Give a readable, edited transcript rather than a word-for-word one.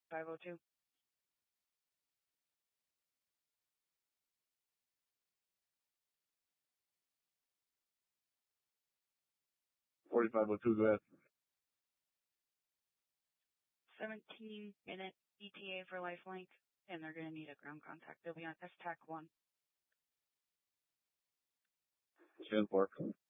502. 4502, go ahead. 17-minute ETA for Lifelink, and they're going to need a ground contact. They'll be on STAC 1. 10-4.